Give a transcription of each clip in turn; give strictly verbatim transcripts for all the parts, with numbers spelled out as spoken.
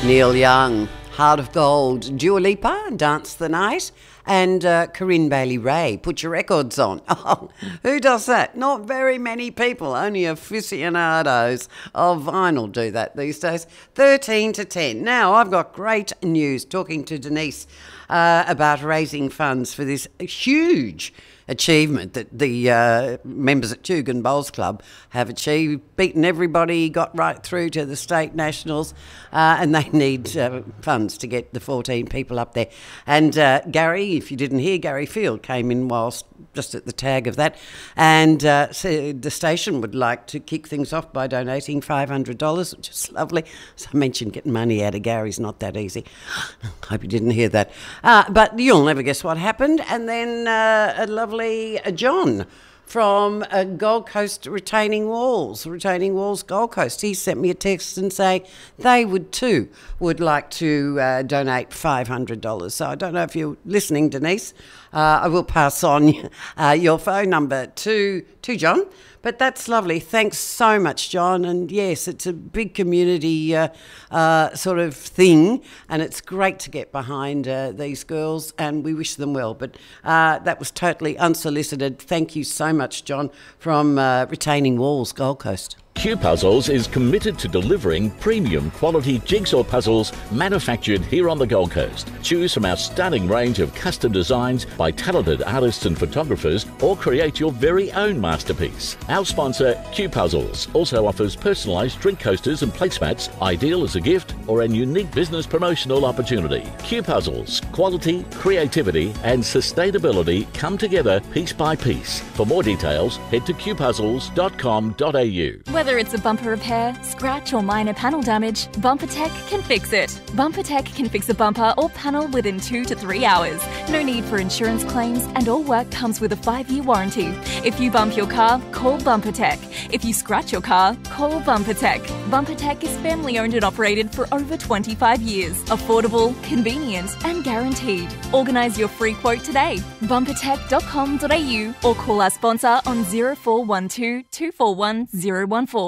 Neil Young, Heart of Gold, Dua Lipa, Dance the Night, and uh, Corinne Bailey Ray, Put Your Records On. Oh, who does that? Not very many people, only aficionados of vinyl do that these days. thirteen to ten. Now, I've got great news talking to Denise uh, about raising funds for this huge achievement that the uh, members at Tugun Bowls Club have achieved, beaten everybody, got right through to the state nationals, uh, and they need uh, funds to get the fourteen people up there. And uh, Gary, if you didn't hear, Gary Field came in whilst just at the tag of that, and uh, said the station would like to kick things off by donating five hundred dollars, which is lovely. As I mentioned, getting money out of Gary's not that easy. Hope you didn't hear that. Uh, but you'll never guess what happened. And then uh, a lovely John from uh, Gold Coast Retaining Walls, Retaining Walls Gold Coast. He sent me a text and say they would too would like to uh, donate five hundred dollars. So I don't know if you're listening, Denise. Uh, I will pass on uh, your phone number to to John. But that's lovely. Thanks so much, John. And yes, it's a big community uh, uh, sort of thing, and it's great to get behind uh, these girls, and we wish them well. But uh, that was totally unsolicited. Thank you so much, John, from uh, Retaining Walls, Gold Coast. Q Puzzles is committed to delivering premium quality jigsaw puzzles manufactured here on the Gold Coast. Choose from our stunning range of custom designs by talented artists and photographers, or create your very own masterpiece. Our sponsor, Q Puzzles, also offers personalised drink coasters and placemats, ideal as a gift or an unique business promotional opportunity. Q Puzzles, quality, creativity and sustainability come together piece by piece. For more details, head to q puzzles dot com dot a u. Whether it's a bumper repair, scratch or minor panel damage, BumperTech can fix it. BumperTech can fix a bumper or panel within two to three hours. No need for insurance claims, and all work comes with a five-year warranty. If you bump your car, call BumperTech. If you scratch your car, call BumperTech. BumperTech is family owned and operated for over twenty-five years. Affordable, convenient and guaranteed. Organise your free quote today. bumper tech dot com dot a u or call our sponsor on zero four one two, two four one zero one four.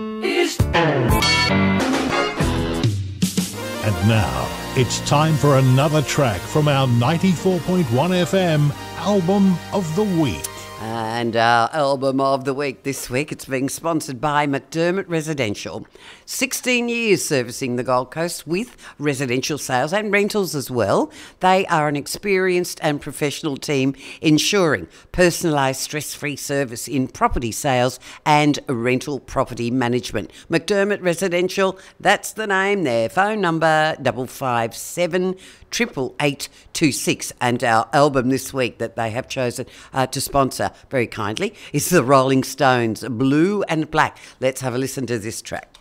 And now it's time for another track from our ninety-four point one F M Album of the Week. And our album of the week this week, it's being sponsored by McDermott Residential. sixteen years servicing the Gold Coast with residential sales and rentals as well. They are an experienced and professional team ensuring personalised stress-free service in property sales and rental property management. McDermott Residential, that's the name there. Phone number double five seven triple eight two six. And our album this week that they have chosen uh, to sponsor very kindly is the Rolling Stones, Blue and Black. Let's have a listen to this track.